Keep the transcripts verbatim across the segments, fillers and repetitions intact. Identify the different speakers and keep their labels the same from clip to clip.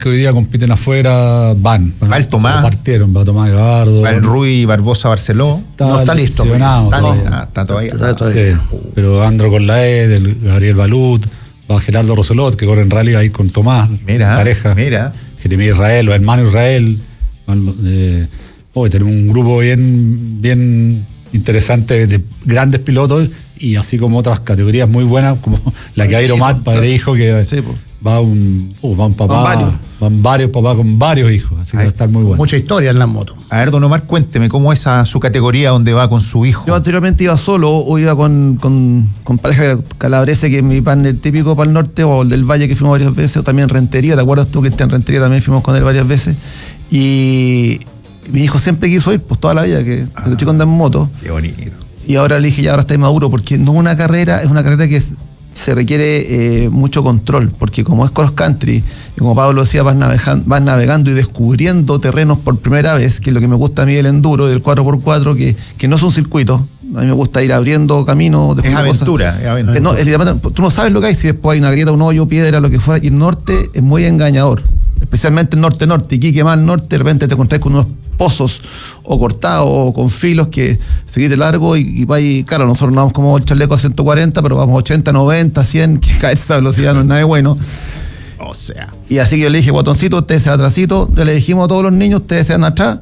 Speaker 1: que hoy día compiten afuera van.
Speaker 2: Va el Tomás.
Speaker 1: Partieron, va Tomás Gavardo.
Speaker 2: Va el Rui Barbosa Barceló.
Speaker 3: Está, no está listo.
Speaker 2: Está, está, está todavía. Está todavía.
Speaker 1: Sí, pero Andro Corlaed, el Gabriel Balut, va Gerardo Roselot, que corre en rally ahí con Tomás.
Speaker 2: Mira,
Speaker 1: pareja.
Speaker 2: Mira.
Speaker 1: Jeremí Israel, los hermanos Israel. Eh, hoy tenemos un grupo bien, bien interesante de grandes pilotos y así como otras categorías muy buenas, como la que hay Omar, padre e hijo, que sí, pues. Va un, uh, va un papá, van varios. van varios papás con varios hijos, así que va a estar muy bueno.
Speaker 3: Mucha historia en las motos.
Speaker 2: A ver, don Omar, cuénteme, ¿cómo es a su categoría donde va con su hijo?
Speaker 4: Yo anteriormente iba solo, o iba con, con, con pareja calabrese, que es mi partner típico para el norte, o el del Valle, que fuimos varias veces, o también Rentería, ¿te acuerdas tú que está en Rentería? También fuimos con él varias veces. Y mi hijo siempre quiso ir, pues toda la vida, que desde ah, chico anda en moto.
Speaker 2: Qué bonito.
Speaker 4: Y ahora le dije, ya ahora está maduro, porque no es una carrera, es una carrera que es, se requiere eh, mucho control, porque como es cross country, y como Pablo decía, vas navegando, vas navegando y descubriendo terrenos por primera vez, que es lo que me gusta a mí del enduro, del cuatro por cuatro, que, que no es un circuito. A mí me gusta ir abriendo caminos.
Speaker 2: Es aventura, es aventura.
Speaker 4: No, es, tú no sabes lo que hay, si después hay una grieta, un hoyo, piedra, lo que fuera, y el norte es muy engañador, especialmente el norte-norte, Iquique más al norte, de repente te encontrás con unos pozos o cortados o con filos que se quite largo y, y va ahí, claro, nosotros no vamos como el chaleco a ciento cuarenta, pero vamos a ochenta, noventa, cien, que caer esa velocidad no es nada de bueno.
Speaker 2: O sea.
Speaker 4: Y así que yo le dije, botoncito, ustedes se van atrásito, le dijimos a todos los niños, ustedes se van atrás,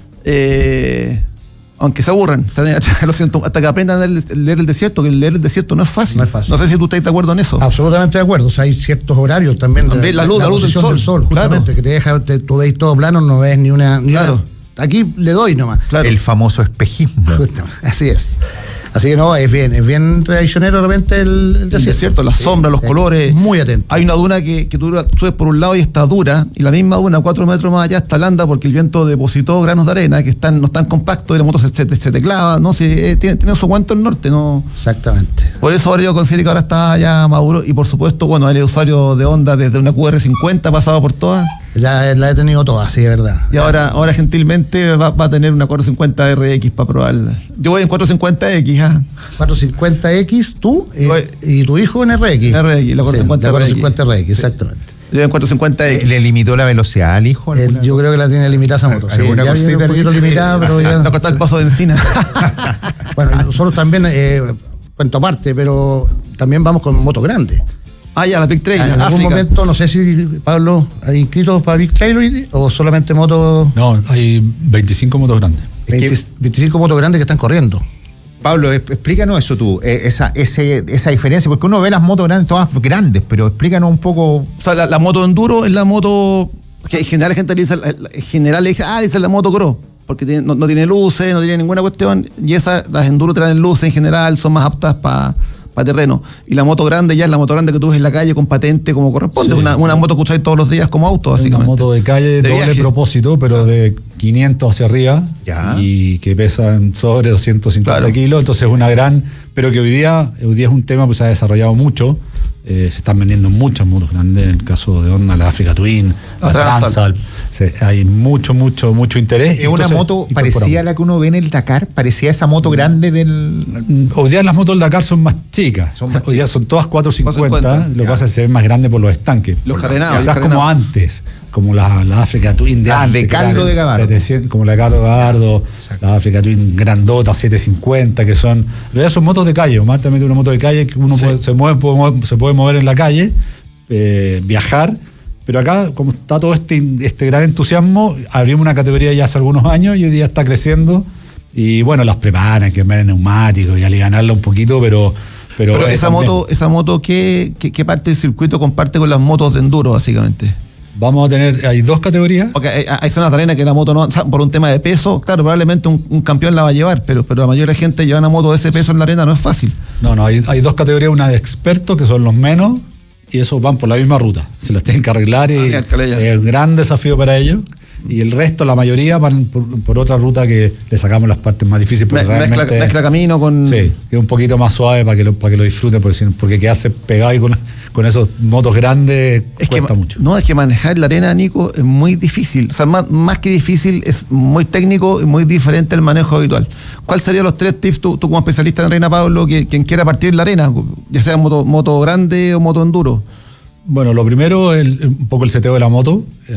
Speaker 4: eh, aunque se aburran, se van atrás, lo siento, hasta que aprendan a leer, leer el desierto, que leer el desierto no es fácil.
Speaker 3: No es fácil.
Speaker 4: No sé si tú estás de acuerdo en eso.
Speaker 3: Absolutamente de acuerdo, o sea, hay ciertos horarios también.
Speaker 4: también la, la luz, la, la luz del sol,
Speaker 3: del sol justamente, claro. Que te deja, te, tú veis todo plano, no ves ni una... Ni
Speaker 4: claro.
Speaker 3: Una, aquí le doy nomás.
Speaker 2: Claro. El famoso espejismo.
Speaker 3: Así es. Así que no, es bien, es bien tradicionero de repente el, el desierto.
Speaker 4: El desierto, las sí, sombras, los colores.
Speaker 3: Muy atento.
Speaker 4: Hay una duna que, que tú subes por un lado y está dura, y la misma duna, cuatro metros más allá, está blanda porque el viento depositó granos de arena que están, no están compactos y la moto se, se, se te clava, no sé, eh, tiene, tiene su cuento el norte, ¿no?
Speaker 3: Exactamente.
Speaker 4: Por eso ahora yo considero que ahora está ya maduro, y por supuesto, bueno, el usuario de Honda desde una Q R cincuenta ha pasado por todas.
Speaker 3: Ya la he tenido toda, sí, es verdad.
Speaker 4: Y ahora, ahora gentilmente va, va a tener una cuatrocientos cincuenta R X para probarla. Yo voy en cuatrocientos cincuenta X, ¿ah?
Speaker 3: cuatrocientos cincuenta X, tú eh, y tu hijo en R X.
Speaker 4: R X, la cuatrocientos cincuenta
Speaker 3: R X, exactamente.
Speaker 4: Yo en cuatrocientos cincuenta X.
Speaker 2: ¿Le limitó la velocidad al hijo?
Speaker 3: Eh, yo creo que la tiene limitada esa moto. Sí, ya viene un poquito limitada, pero ya...
Speaker 4: No cortar el paso de encina.
Speaker 3: Bueno, nosotros también, eh, cuento aparte, pero también vamos con moto grande.
Speaker 4: Ah, ya, la Big Trail.
Speaker 3: En algún África. momento, no sé si Pablo ha inscrito para Big Trail o solamente motos.
Speaker 1: No, hay veinticinco motos grandes.
Speaker 3: veinte, veinticinco motos grandes que están corriendo.
Speaker 2: Pablo, explícanos eso tú, esa, ese, esa diferencia, porque uno ve las motos grandes, todas grandes, pero explícanos un poco.
Speaker 4: O sea, la, la moto enduro es la moto que en general la gente le dice, en general le dice, ah, dice la moto cross, porque tiene, no, no tiene luces, no tiene ninguna cuestión, y esas, las enduro traen luces en general, son más aptas para pa terreno. Y la moto grande ya es la moto grande que tú ves en la calle con patente como corresponde, sí, una, una moto que usáis todos los días como auto, básicamente.
Speaker 1: Una moto de calle de doble viaje. Propósito, pero de quinientos hacia arriba, ya. Y que pesan sobre doscientos cincuenta claro. kilos, entonces es una gran, pero que hoy día, hoy día es un tema que se ha desarrollado mucho. Eh, se están vendiendo muchas motos grandes, en el caso de Honda, la Africa Twin, la, la Transalp, se, hay mucho, mucho, mucho interés.
Speaker 2: ¿Es una moto parecida a la que uno ve en el Dakar? ¿Parecía esa moto grande del...?
Speaker 1: Hoy día las motos del Dakar son más chicas, son más hoy día son todas cuatrocientos cincuenta, lo que pasa es que se ven más grandes por los estanques.
Speaker 4: Los carenados.
Speaker 1: Quizás como antes, como la, la Africa Twin de
Speaker 2: las
Speaker 1: antes.
Speaker 2: de Carlos de Gavardo.
Speaker 1: setecientos, como la de Carlos de Gavardo, la Africa Twin grandota, setecientos cincuenta, que son... En realidad son motos de calle. Omar también tiene una moto de calle que uno sí. puede, se, mueve, puede, se puede mover en la calle, eh, viajar, pero acá, como está todo este, este gran entusiasmo, abrimos una categoría ya hace algunos años y hoy día está creciendo, y bueno, las preparan, que ver neumáticos y alivianarla un poquito, pero... Pero,
Speaker 4: pero esa también. moto, esa moto ¿qué, qué, ¿qué parte del circuito comparte con las motos de enduro, básicamente?
Speaker 1: Vamos a tener, hay dos categorías.
Speaker 4: Porque hay, hay zonas de arena que la moto no, por un tema de peso, claro, probablemente un, un campeón la va a llevar, pero, pero la mayoría de la gente lleva una moto de ese peso en la arena no es fácil.
Speaker 1: No, no, hay, hay dos categorías, una de expertos, que son los menos, y esos van por la misma ruta. Se las tienen que arreglar y ah, es un gran desafío para ellos. Y el resto, la mayoría, van por, por otra ruta que le sacamos las partes más difíciles. Porque
Speaker 4: Me,
Speaker 1: realmente,
Speaker 4: mezcla, mezcla camino con...
Speaker 1: Sí, que es un poquito más suave para que lo, para que lo disfruten, porque, porque quedarse pegado ahí con, con esos motos grandes
Speaker 4: es
Speaker 1: cuesta
Speaker 4: que,
Speaker 1: mucho.
Speaker 4: No, es que manejar la arena, Nico, es muy difícil. O sea, más, más que difícil, es muy técnico y muy diferente al manejo habitual. ¿Cuáles serían los tres tips, tú, tú como especialista en arena, Pablo, que quien quiera partir la arena, ya sea moto, moto grande o moto enduro?
Speaker 1: Bueno, lo primero es el- un poco el seteo de la moto.